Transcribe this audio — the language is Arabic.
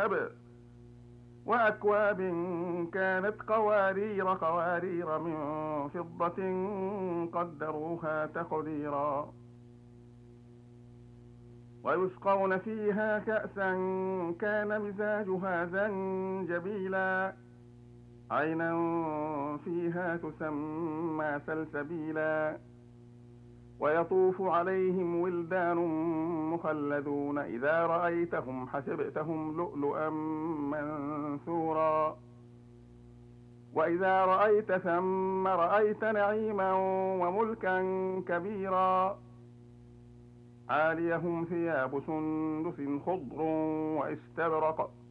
ذهب وأكواب كانت قوارير من فضة قدروها تقديرا ويسقون فيها كأسا كان مزاجها زنجبيلا عينا فيها تسمى سلسبيلا ويطوف عليهم ولدان مخلدون إذا رأيتهم حسبتهم لؤلؤا منثورا وإذا رأيت ثم رأيت نعيما وملكا كبيرا عاليهم ثياب سندس خضر واستبرق